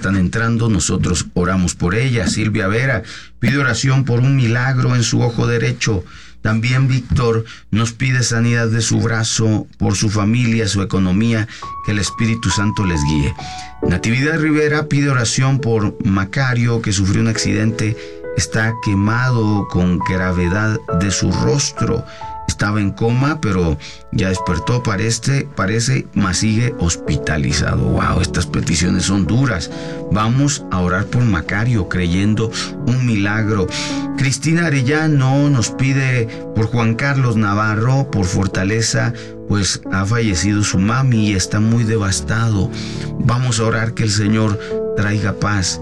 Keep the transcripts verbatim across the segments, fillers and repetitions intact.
están entrando, nosotros oramos por ella. Silvia Vera pide oración por un milagro en su ojo derecho. También Víctor nos pide sanidad de su brazo, por su familia, su economía, que el Espíritu Santo les guíe. Natividad Rivera pide oración por Macario, que sufrió un accidente, está quemado con gravedad de su rostro. Estaba en coma, pero ya despertó, parece, parece, mas sigue hospitalizado. Wow, estas peticiones son duras. Vamos a orar por Macario, creyendo un milagro. Cristina Arellano nos pide por Juan Carlos Navarro, por fortaleza, pues ha fallecido su mami y está muy devastado. Vamos a orar que el Señor traiga paz.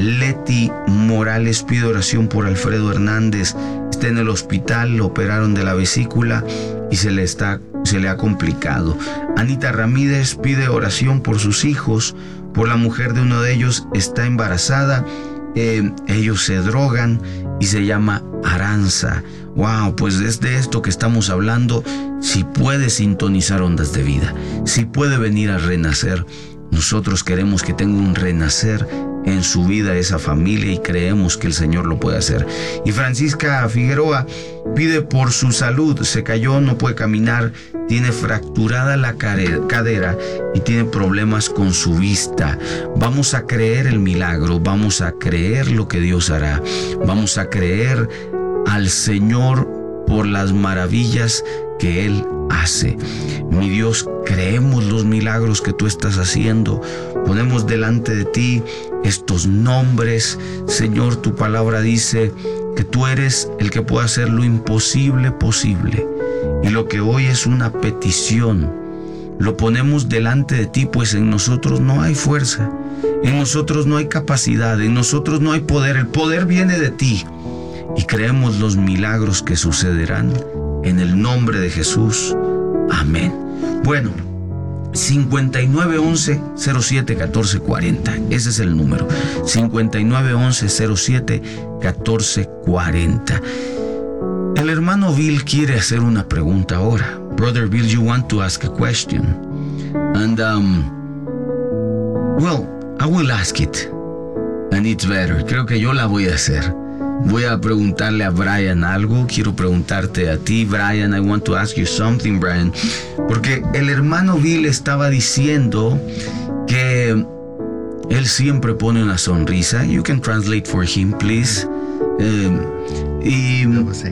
Leti Morales pide oración por Alfredo Hernández. Está en el hospital, lo operaron de la vesícula y se le, está, se le ha complicado. Anita Ramírez pide oración por sus hijos, por la mujer de uno de ellos, está embarazada. Eh, ellos se drogan y se llama Aranza. Wow, pues es de esto que estamos hablando. Si puede sintonizar ondas de vida, si puede venir a renacer, nosotros queremos que tenga un renacer en su vida esa familia y creemos que el Señor lo puede hacer. Y Francisca Figueroa pide por su salud. Se cayó, no puede caminar, tiene fracturada la cadera y tiene problemas con su vista. Vamos a creer el milagro, vamos a creer lo que Dios hará. Vamos a creer al Señor por las maravillas que Él hace. Mi Dios, creemos los milagros que tú estás haciendo. Ponemos delante de ti estos nombres. Señor, tu palabra dice que tú eres el que puede hacer lo imposible posible. Y lo que hoy es una petición, lo ponemos delante de ti, pues en nosotros no hay fuerza, en nosotros no hay capacidad, en nosotros no hay poder. El poder viene de ti. Y creemos los milagros que sucederán en el nombre de Jesús. Amén. Bueno, cincuenta y nueve once cero siete catorce cuarenta. Ese es el número. cincuenta y nueve once cero siete catorce cuarenta. El hermano Bill quiere hacer una pregunta ahora. Brother Bill, you want to ask a question. And, um, well, I will ask it. And it's better. Creo que yo la voy a hacer. Voy a preguntarle a Brian algo. Quiero preguntarte a ti, Brian. I want to ask you something, Brian. Porque el hermano Bill estaba diciendo que él siempre pone una sonrisa. You can translate for him, please. Eh, y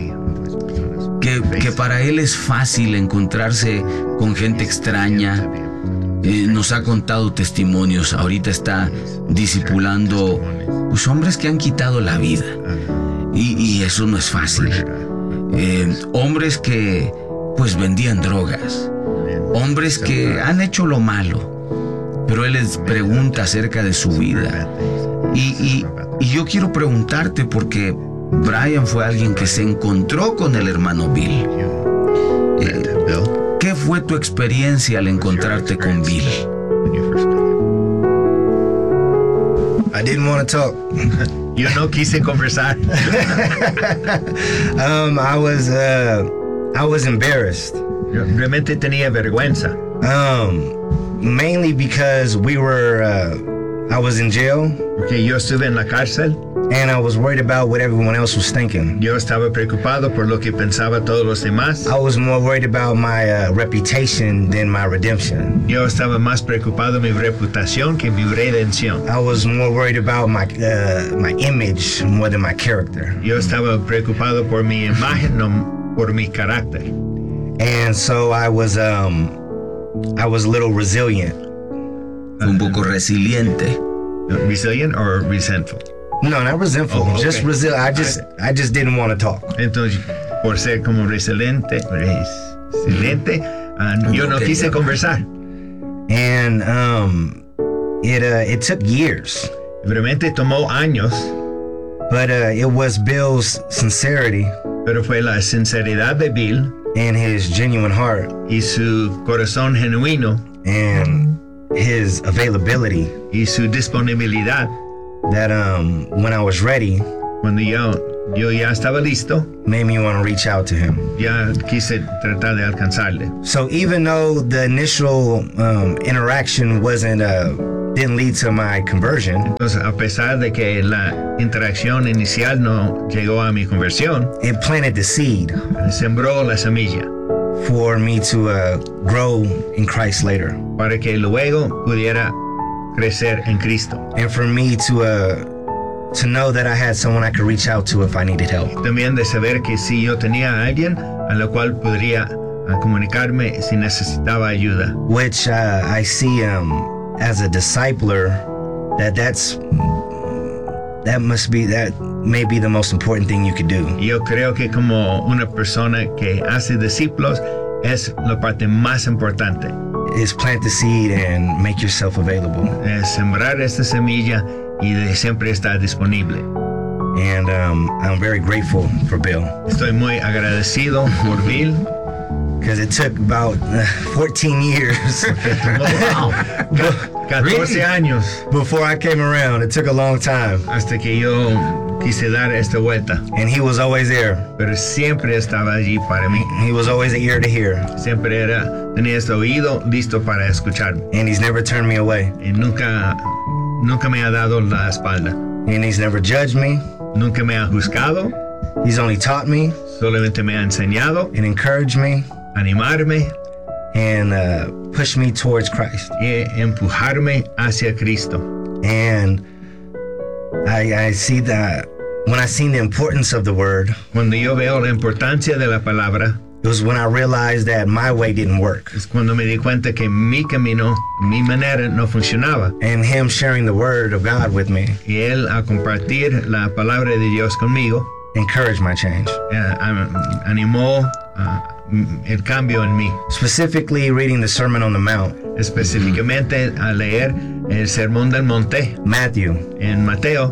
que, que para él es fácil encontrarse con gente extraña. Eh, nos ha contado testimonios. Ahorita está discipulando pues, hombres que han quitado la vida. Y, y eso no es fácil. Eh, hombres que pues vendían drogas. Hombres que han hecho lo malo. Pero él les pregunta acerca de su vida. Y, y, y yo quiero preguntarte porque Brian fue alguien que se encontró con el hermano Bill. Eh, ¿Qué fue tu experiencia al encontrarte con Bill? I didn't want to talk. Yo no quise conversar. um, I was, uh, I was embarrassed. Yo realmente tenía vergüenza. Um, mainly because we were, uh, I was in jail. Porque yo estuve en la cárcel. And I was worried about what everyone else was thinking. Yo estaba preocupado por lo que pensaba todos los demás. I was more worried about my uh, reputation than my redemption. Yo estaba más preocupado mi reputación que mi redención. I was more worried about my uh, my image more than my character. Yo estaba preocupado por mi imagen, no por mi carácter. And so I was um I was a little resilient. Un poco resiliente. Resilient or resentful? No, not resentful. Oh, okay. Just resilient. I just, I just didn't want to talk. Entonces, por ser como resiliente, resiliente, uh, yo no quise conversar. And um, it uh, it took years. Realmente tomó años. But uh, it was Bill's sincerity. Pero fue la sinceridad de Bill. And his genuine heart. Y su corazón genuino. And his availability. Y su disponibilidad. That um, when I was ready, cuando yo, yo ya estaba listo, made me want to reach out to him. Ya quise tratar de alcanzarle. So even though the initial um, interaction wasn't uh, didn't lead to my conversion, Entonces, a pesar de que la interacción inicial no llegó a mi conversión, it planted the seed sembró la semilla for me to uh, grow in Christ later, para que luego pudiera crecer en Cristo. and for me to uh, to know that I had someone I could reach out to if I needed help. También de saber que si yo tenía a alguien a la cual podría uh, comunicarme si necesitaba ayuda. Which uh, I see um, as a discipler, that that's that must be that may be the most important thing you could do. Yo creo que como una persona que hace discípulos es la parte más importante. Is plant the seed and make yourself available. Es sembrar esta semilla y de siempre estar disponible. And um, I'm very grateful for Bill, Estoy muy agradecido por Bill. because it took about uh, fourteen years catorce años before I came around. It took a long time, hasta que yo quise dar esta vuelta, and he was always there. pero siempre estaba allí para mí. He was always an ear to hear, Siempre era, tenía este oído listo para escucharme and he's never turned me away, y nunca, nunca me ha dado la espalda, and he's never judged me. nunca me ha juzgado, He's only taught me solamente me ha enseñado, and encouraged me animarme and uh, pushed me towards Christ. y empujarme hacia Cristo. And I, I see that when I seen the importance of the word, Cuando yo veo la importancia de la palabra, it was when I realized that my way didn't work. es cuando me di cuenta que mi camino, mi manera no funcionaba. And him sharing the word of God with me Y él, a compartir la palabra de Dios conmigo, encouraged my change. eh, am- animó ah, m- el cambio en mí. Specifically reading the Sermon on the Mount, Específicamente a leer el Sermón del Monte Matthew, en Mateo,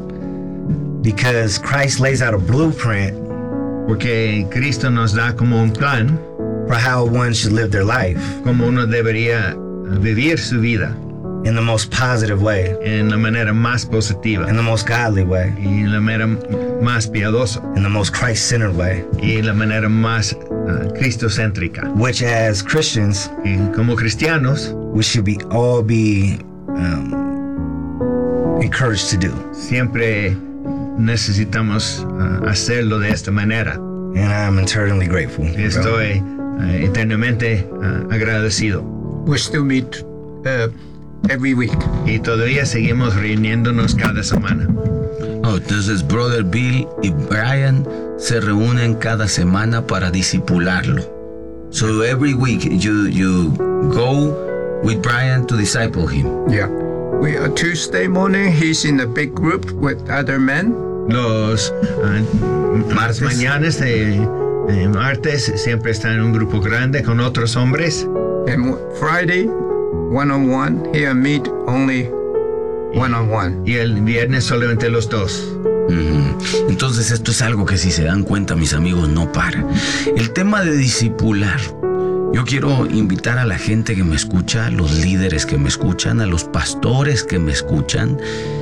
because Christ lays out a blueprint porque Cristo nos da como un plan, for how one should live their life como uno debería vivir su vida in the most positive way, en la manera más positiva in the most godly way, y la manera más piadosa in the most Christ-centered way, y la manera más ah, cristocéntrica. which as Christians, Y como cristianos we should be all be um, encouraged to do. siempre necesitamos ah, hacerlo de esta manera. And I'm eternally grateful. bro. Estoy ah, eternamente ah, agradecido. We still meet uh, every week. Y todavía seguimos reuniéndonos cada semana. Oh, entonces, Brother Bill y Brian se reúnen cada semana para discipularlo. So every week you you go with Brian to disciple him. Yeah. We uh, Tuesday morning he's in a big group with other men. Los ah, Martes. las mañanas de, de martes siempre está en un grupo grande con otros hombres. And Friday, one on one, here meet only one on one. Y el viernes solamente los dos. Ujú. Entonces esto es algo que, si se dan cuenta, mis amigos, no para. El tema de discipular. Yo quiero invitar a la gente que me escucha, a los líderes que me escuchan, a los pastores que me escuchan.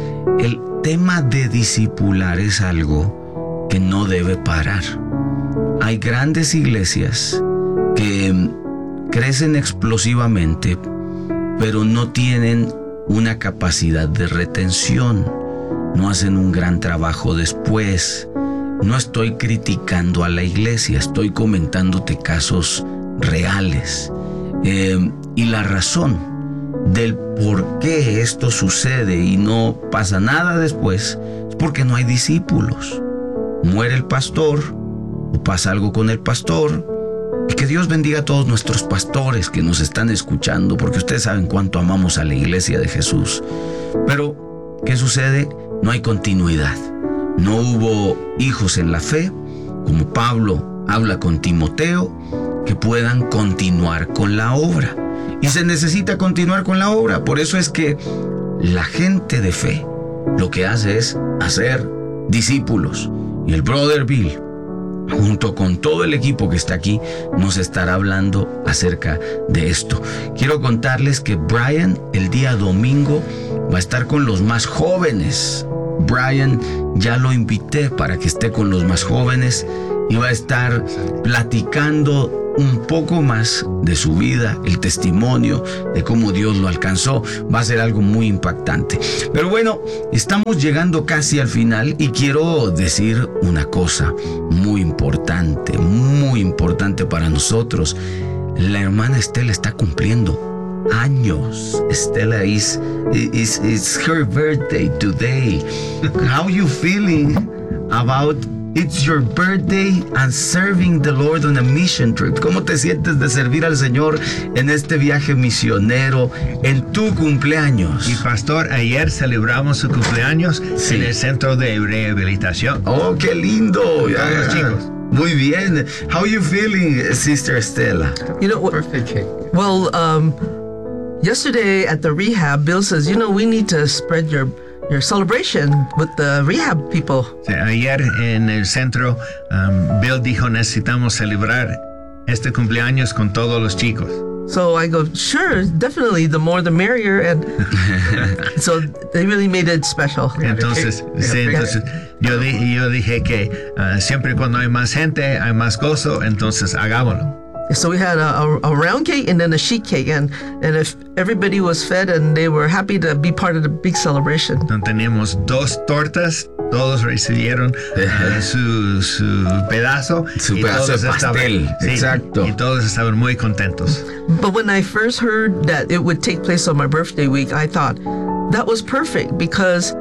El tema de discipular es algo que no debe parar. Hay grandes iglesias que crecen explosivamente, pero no tienen una capacidad de retención. No hacen un gran trabajo después. No estoy criticando a la iglesia, estoy comentándote casos reales. Eh, y la razón del por qué esto sucede y no pasa nada después es porque no hay discípulos. Muere el pastor o pasa algo con el pastor. Y que Dios bendiga a todos nuestros pastores que nos están escuchando, porque ustedes saben cuánto amamos a la iglesia de Jesús. Pero, ¿qué sucede? No hay continuidad. No hubo hijos en la fe, como Pablo habla con Timoteo, que puedan continuar con la obra. Y se necesita continuar con la obra. Por eso es que la gente de fe lo que hace es hacer discípulos. Y el Brother Bill, junto con todo el equipo que está aquí, nos estará hablando acerca de esto. Quiero contarles que Brian el día domingo va a estar con los más jóvenes. Brian ya lo invité para que esté con los más jóvenes y va a estar platicando un poco más de su vida, el testimonio de cómo Dios lo alcanzó. Va a ser algo muy impactante. Pero bueno, estamos llegando casi al final y quiero decir una cosa muy importante, muy importante para nosotros. La hermana Estela está cumpliendo años. Estela is, is, is her birthday today. How you feeling about it's your birthday and serving the Lord on a mission trip? ¿Cómo te sientes de servir al Señor en este viaje misionero en tu cumpleaños? Y pastor, ayer celebramos su cumpleaños Sí. en el centro de rehabilitación. Oh, qué lindo. Todos los chicos. Muy bien. How you feeling, Sister Estela? You know, what, Birthday cake. well, um, yesterday at the rehab, Bill says, you know, we need to spread your your celebration with the rehab people. O sea, ayer en el centro, um, Bill dijo, necesitamos celebrar este cumpleaños con todos los chicos. So I go, sure, definitely, the more the merrier. And so they really made it special. Entonces, sí, entonces yo, di- yo dije que uh, siempre cuando hay más gente, hay más gozo, entonces hagámoslo. So we had a, a, a round cake and then a sheet cake. And, and if everybody was fed and they were happy to be part of the big celebration. Entonces, teníamos dos tortas, todos recibieron uh, su, su pedazo. Su y pedazo todos de pastel, sí, exacto. Y todos estaban muy contentos. But when I first heard that it would take place on my birthday week, I thought that was perfect because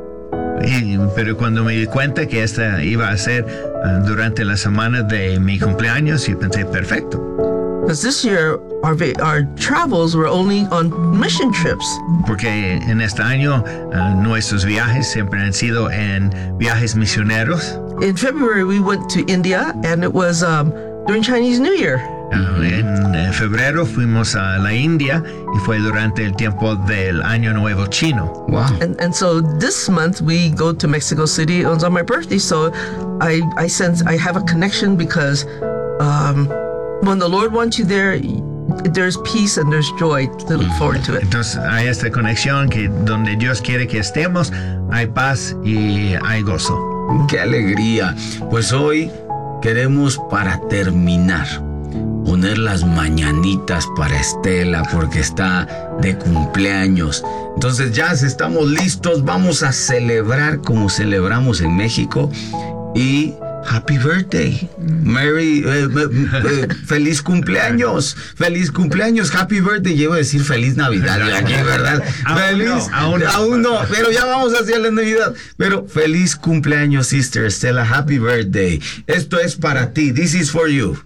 Y- pero cuando me di cuenta que esta iba a ser uh, durante la semana de mi cumpleaños, yo pensé, perfecto. because this year our va- our travels were only on mission trips. Porque en este año uh, nuestros viajes siempre han sido en viajes misioneros. In February we went to India and it was um, during Chinese New Year. Uh, en eh, febrero fuimos a la India y fue durante el tiempo del Año Nuevo Chino. Wow. And and so this month we go to Mexico City. It was on my birthday, so I I sense I have a connection because um, when the Lord wants you there, there's peace and there's joy to look forward to it. Entonces hay esta conexión que donde Dios quiere que estemos, hay paz y hay gozo. ¡Qué alegría! Pues hoy queremos, para terminar, poner las mañanitas para Estela porque está de cumpleaños. Entonces ya estamos listos, vamos a celebrar como celebramos en México y Happy Birthday, Merry, eh, eh, eh, feliz cumpleaños, feliz cumpleaños, Happy Birthday. Llevo a decir feliz Navidad aquí, ¿verdad? Aún Feliz, no, aún no. aún no, pero ya vamos hacia la Navidad. Pero feliz cumpleaños, Sister Estela, Happy Birthday. Esto es para ti, this is for you.